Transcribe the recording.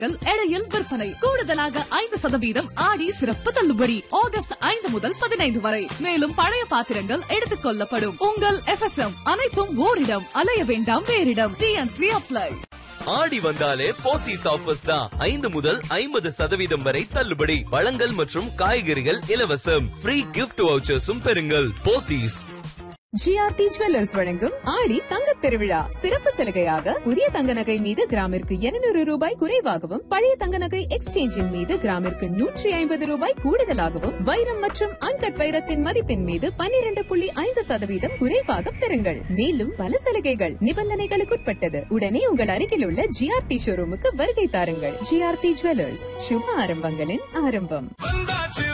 எடையில் விற்பனை கூடுதலாக 5% ஆடி சிறப்பு தள்ளுபடி ஆகஸ்ட் 5 முதல் 15 வரை. மேலும் பழைய பாத்திரங்கள் எடுத்துக் கொள்ளப்படும். உங்கள் FSM அனைத்தும் ஓரிடம், அலைய வேண்டாம் வேறிடம். TNC apply. ஆடி வந்தாலே போத்தீஸ் ஆஃபர்ஸ் தான். 5 முதல் 50% வரை தள்ளுபடி. பழங்கள் மற்றும் காய்கறிகள் இலவசம். ஃப்ரீ கிஃப்ட் வவுச்சர்ஸும் பெறுங்கள். போத்தீஸ். GRT ஜுவல்லர்ஸ் வழங்கும் ஆடி தங்கத் திருவிழா சிறப்பு சலுகையாக புதிய தங்க நகை மீது கிராமிற்கு 200 ரூபாய் குறைவாகவும், பழைய தங்க நகை எக்ஸ்சேஞ்சின் மீது கிராமிற்கு 150 ரூபாய் கூடுதலாகவும், வைரம் மற்றும் அன்கட் வைரத்தின் மதிப்பின் மீது 12.5% குறைவாக பெறுங்கள். மேலும் பல சலுகைகள் நிபந்தனைகளுக்குட்பட்டது. உடனே உங்கள் அருகில் உள்ள GRT ஷோரூமுக்கு வருகை தாருங்கள். GRT ஜுவல்லர்ஸ், சுப ஆரம்பங்களின் ஆரம்பம்.